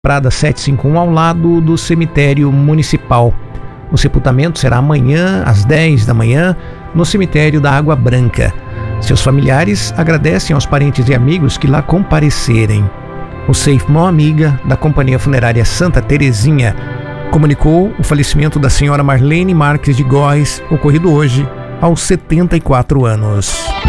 Prada 751, ao lado do cemitério municipal. O sepultamento será amanhã, às 10 da manhã, no cemitério da Água Branca. Seus familiares agradecem aos parentes e amigos que lá comparecerem. O Safe Mão Amiga, da Companhia Funerária Santa Terezinha, comunicou o falecimento da senhora Marlene Marques de Góes, ocorrido hoje, aos 74 anos.